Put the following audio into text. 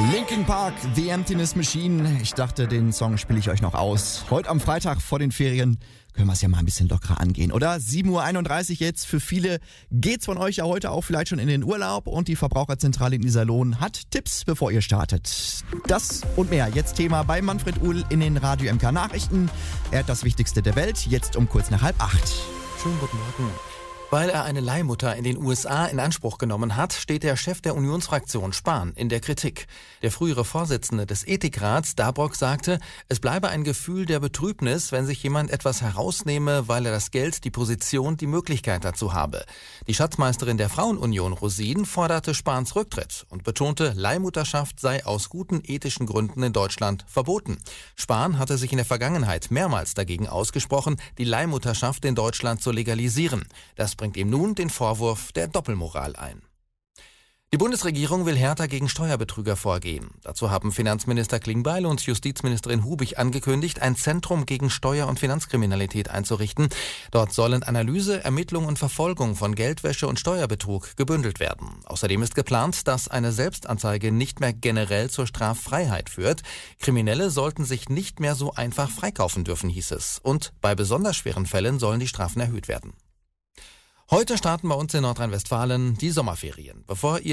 Linkin Park, The Emptiness Machine. Ich dachte, den Song spiele ich euch noch aus. Heute am Freitag vor den Ferien können wir es ja mal ein bisschen lockerer angehen, oder? 7.31 Uhr jetzt. Für viele geht's von euch ja heute auch vielleicht schon in den Urlaub und die Verbraucherzentrale in Iserlohn hat Tipps, bevor ihr startet. Das und mehr. Jetzt Thema bei Manfred Uhl in den Radio MK Nachrichten. Er hat das Wichtigste der Welt, jetzt um kurz nach 7:30. Schönen guten Morgen. Weil er eine Leihmutter in den USA in Anspruch genommen hat, steht der Chef der Unionsfraktion Spahn in der Kritik. Der frühere Vorsitzende des Ethikrats, Dabrock, sagte, es bleibe ein Gefühl der Betrübnis, wenn sich jemand etwas herausnehme, weil er das Geld, die Position, die Möglichkeit dazu habe. Die Schatzmeisterin der Frauenunion, Rosin, forderte Spahns Rücktritt und betonte, Leihmutterschaft sei aus guten ethischen Gründen in Deutschland verboten. Spahn hatte sich in der Vergangenheit mehrmals dagegen ausgesprochen, die Leihmutterschaft in Deutschland zu legalisieren. Das bringt ihm nun den Vorwurf der Doppelmoral ein. Die Bundesregierung will härter gegen Steuerbetrüger vorgehen. Dazu haben Finanzminister Klingbeil und Justizministerin Hubig angekündigt, ein Zentrum gegen Steuer- und Finanzkriminalität einzurichten. Dort sollen Analyse, Ermittlung und Verfolgung von Geldwäsche und Steuerbetrug gebündelt werden. Außerdem ist geplant, dass eine Selbstanzeige nicht mehr generell zur Straffreiheit führt. Kriminelle sollten sich nicht mehr so einfach freikaufen dürfen, hieß es. Und bei besonders schweren Fällen sollen die Strafen erhöht werden. Heute starten bei uns in Nordrhein-Westfalen die Sommerferien. Bevor ihr